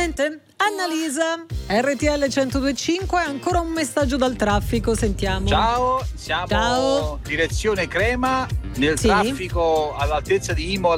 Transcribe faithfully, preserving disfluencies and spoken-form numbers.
Niente, Annalisa, R T L centodue e cinque, ancora un messaggio dal traffico, sentiamo. Ciao, siamo Ciao. direzione Crema, nel Sì. traffico all'altezza di Imola.